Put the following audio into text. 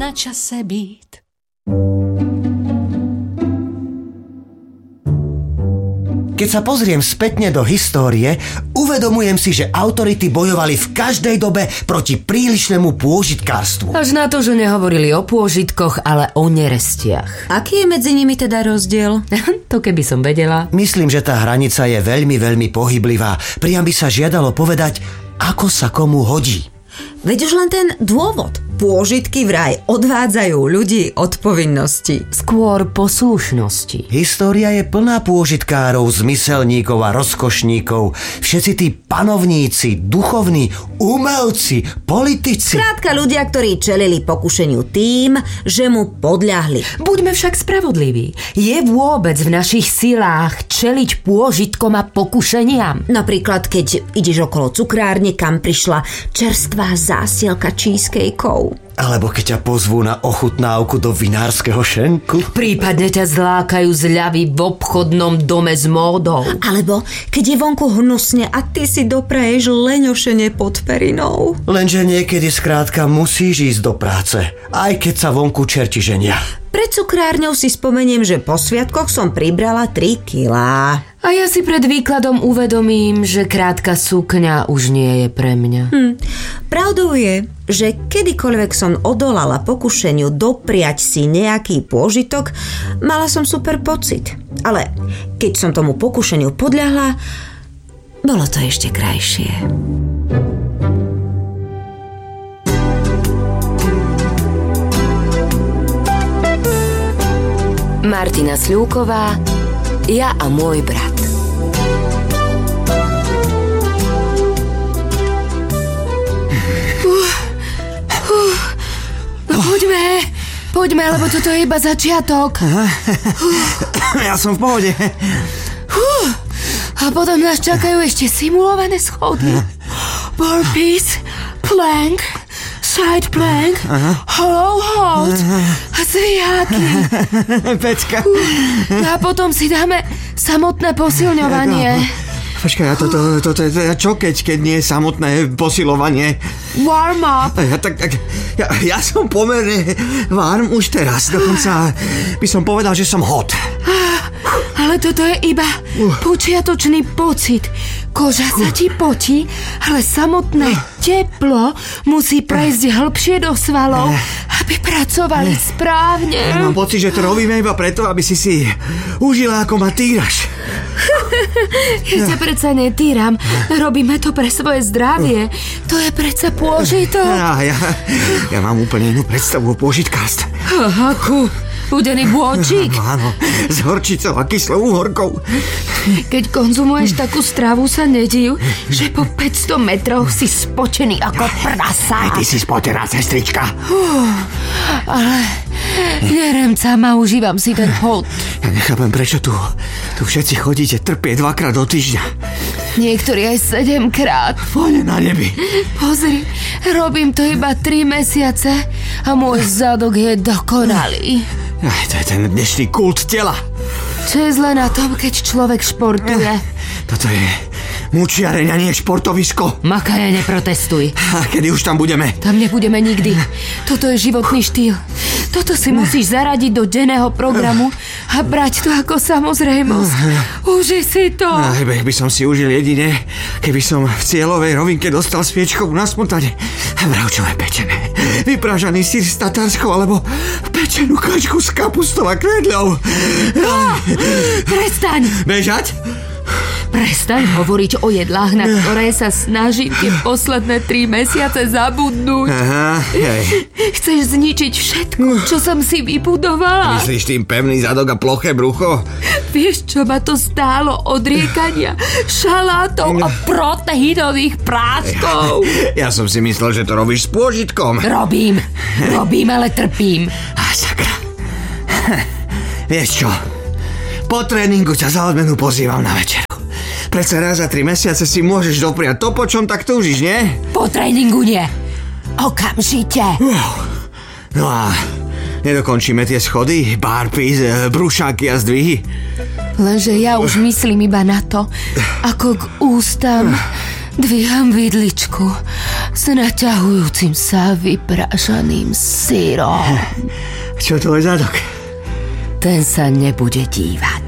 na čase být. Keď sa pozriem spätne do histórie, uvedomujem si, že autority bojovali v každej dobe proti prílišnému pôžitkárstvu. Až na to, že nehovorili o pôžitkoch, ale o nerestiach. Aký je medzi nimi teda rozdiel? To keby som vedela. Myslím, že tá hranica je veľmi, veľmi pohyblivá. Priam by sa žiadalo povedať, ako sa komu hodí. Veď už len ten dôvod. Pôžitky vraj odvádzajú ľudí od povinnosti. Skôr poslušnosti. História je plná pôžitkárov, zmyselníkov a rozkošníkov. Všetci tí panovníci, duchovní, umelci, politici. Skrátka ľudia, ktorí čelili pokušeniu tým, že mu podľahli. Buďme však spravodliví. Je vôbec v našich silách čeliť pôžitkom a pokušeniam? Napríklad, keď ideš okolo cukrárne, kam prišla čerstvá zásielka cheesecakeov. Alebo keď ťa pozvú na ochutnávku do vinárskeho šenku. Prípadne ťa zlákajú zľavy v obchodnom dome s módou. Alebo keď je vonku hnusne a ty si dopraješ leňošene pod perinou. Lenže niekedy skrátka musíš ísť do práce, aj keď sa vonku čerti ženia. Pred cukrárňou si spomeniem, že po sviatkoch som pribrala 3 kilá. A ja si pred výkladom uvedomím, že krátka sukňa už nie je pre mňa. Pravdou je, že kedykoľvek som odolala pokušeniu dopriať si nejaký pôžitok, mala som super pocit. Ale keď som tomu pokušeniu podľahla, bolo to ešte krajšie. Martina Sľúková, Ja a môj brat. No poďme, lebo toto je iba začiatok. Ja som v pohode. A potom nás čakajú ešte simulované schody. Burpees, plank, side plank, hollow hold a zvijáky. Pecka. A potom si dáme samotné posilňovanie. Počkaj, a toto je čo keď nie je samotné posilovanie? Warm up. Ja som pomerne warm už teraz. Dokonca by som povedal, že som hot. Ale toto je iba počiatočný pocit. Koža sa ti potí, ale samotné teplo musí prejsť hĺbšie do svalov, aby pracovali správne. Mám pocit, že to robíme iba preto, aby si užila, ako ma týraš. Ja ťa predsa netýram. Robíme to pre svoje zdravie. To je predsa pôžitok. Ja mám úplne inú predstavu o pôžitkárstve. Akú? Udený bôčik. Áno, s horčicou a kyslou uhorkou. Keď konzumuješ takú stravu, sa nediv, že po 500 metroch si spočený ako prasa. Ty si spotená, sestrička. Ale neremcam a užívam si ten hod. Ja nechápem, prečo tu všetci chodíte trpieť 2-krát do týždňa. Niektorí aj 7-krát. Pane na nebi. Pozri, robím to iba 3 mesiace a môj zadok je dokonalý. To je ten dnešný kult tela. Čo je zle na tom, keď človek športuje? Toto je mučiareň a nie športovisko. Makaj, neprotestuj. A kedy už tam budeme? Tam nebudeme nikdy. Toto je životný štýl. Toto si musíš zaradiť do denného programu a brať to ako samozrejmosť. Uži si to. By som si užil jedine, keby som v cieľovej rovinke dostal sviečkovú na smotane bravčové pečené, vyprážaný syr s tatárskou alebo pečenú kačku s kapustou a kredľou. Prestaň. Bežať? Prestaň hovoriť o jedlách, na ktoré sa snažím tie posledné 3 mesiace zabudnúť. Chceš zničiť všetko, čo som si vybudovala. Myslíš tým pevný zadok a ploché brucho? Vieš, čo ma to stálo odriekania šalátov a proteínových práškov? Ja som si myslel, že to robíš s pôžitkom. Robím, ale trpím. Sakra. Vieš čo? Po tréningu ťa za odmenu pozývam na večeru. Predsa raz za 3 mesiace si môžeš dopriať to, po čom tak túžiš, nie? Po tréningu nie. Okamžite. No a nedokončíme tie schody, burpees, brúšáky a zdvihy? Lenže ja už myslím iba na to, ako k ústam Dvíham vidličku s naťahujúcim sa vypražaným syrom. Čo tvoj zadok? Ten sa nebude dívať.